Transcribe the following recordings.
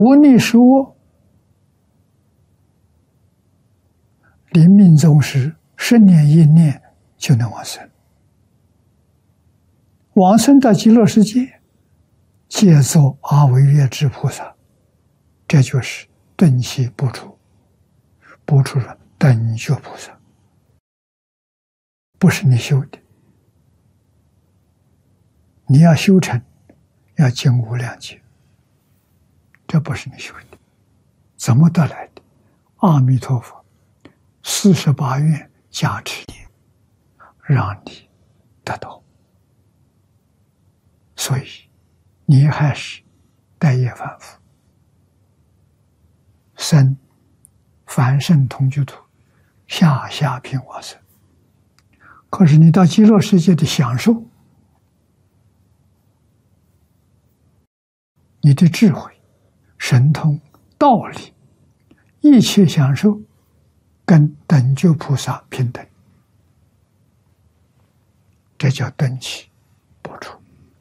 无逆实我，临命终时10念1念就能往生。往生到极乐世界，皆作阿惟越致菩萨，这就是顿悉不除。不除了等觉菩萨，不是你修的，你要修成，要经无量劫，这不是你修的，怎么得来的？阿弥陀佛48愿加持你，让你得到。所以你还是待业凡夫，生凡圣同居土，下品往生。可是你到极乐世界的享受，你的智慧、神通、道理，一切享受跟等觉菩萨平等，这叫顿悉不除。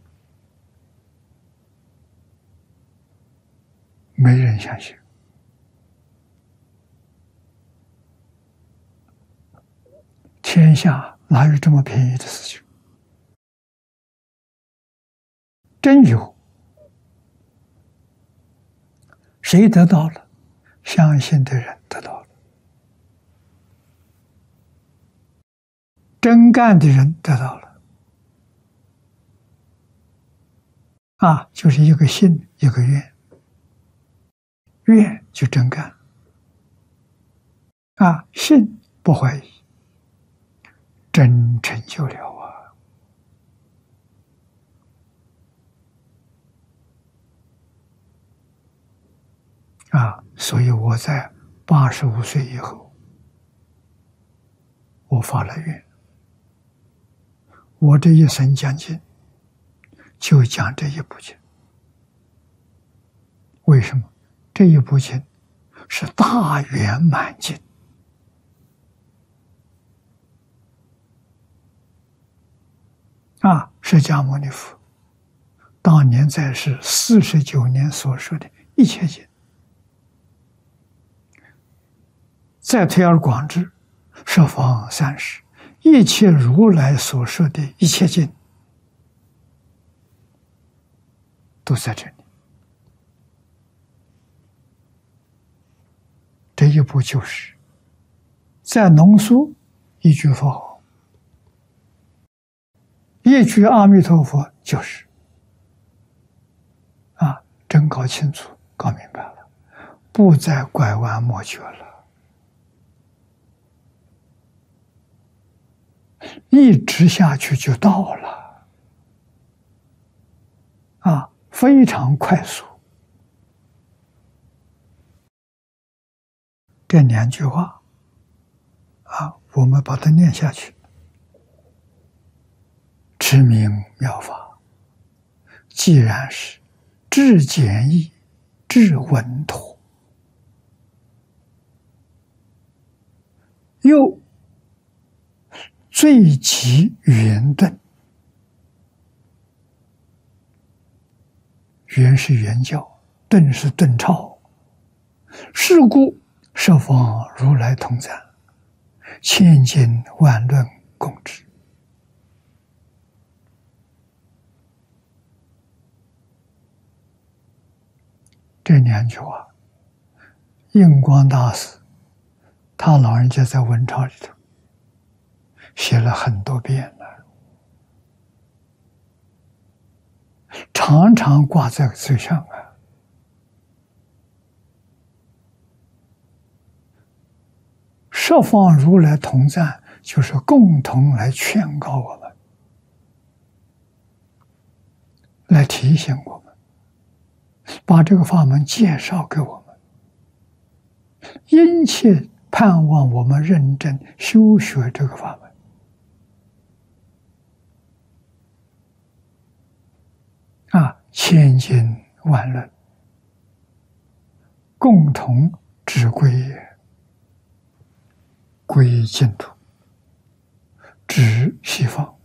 没人相信。天下哪有这么便宜的事情？真有，谁得到了？相信的人得到了，真干的人得到了。就是一个信，一个愿，愿就真干，信不怀疑，真成就了所以我在85岁以后，我发了愿，我这一生讲经就讲这一部经。为什么？这一部经是大圆满经，释迦牟尼佛当年在世49年所说的一切经，再推而广之，十方30，一切如来所说的一切经都在这里。这一部就是再浓缩一句佛号，一句阿弥陀佛，就是真搞清楚，搞明白了，不再拐弯抹角了，一直下去就到了，非常快速。这2句话我们把它念下去：持名妙法，既然是至简易、至稳妥，又最极圆顿。圆是圆教，顿是顿超。是故十方如来同赞，千经万论共之。这2句话，印光大师他老人家在文钞里头写了很多遍了，常常挂在嘴上十方如来同赞，就是共同来劝告我们，来提醒我们，把这个法门介绍给我们，殷切盼望我们认真修学这个法门。千经万论，共同指归净土，指西方。